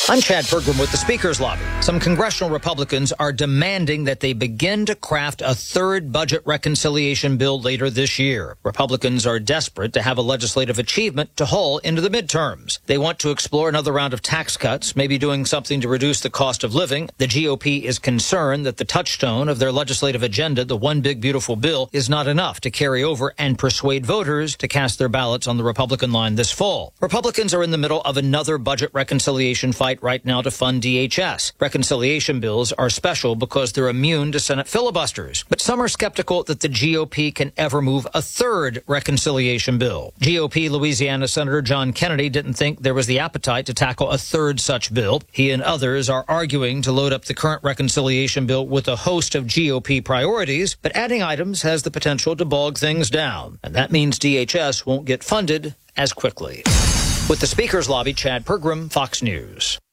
I'm Chad Pergram with the Speaker's Lobby. Some congressional Republicans are demanding that they begin to craft a third budget reconciliation bill later this year. Republicans are desperate to have a legislative achievement to haul into the midterms. They want to explore another round of tax cuts, maybe doing something to reduce the cost of living. The GOP is concerned that the touchstone of their legislative agenda, the One Big Beautiful Bill, is not enough to carry over and persuade voters to cast their ballots on the Republican line this fall. Republicans are in the middle of another budget reconciliation fight right now to fund DHS. Reconciliation bills are special because they're immune to Senate filibusters. But some are skeptical that the GOP can ever move a third reconciliation bill. GOP Louisiana Senator John Kennedy didn't think there was the appetite to tackle a third such bill. He and others are arguing to load up the current reconciliation bill with a host of GOP priorities, but adding items has the potential to bog things down. And that means DHS won't get funded as quickly. With the Speaker's Lobby, Chad Pergram, Fox News.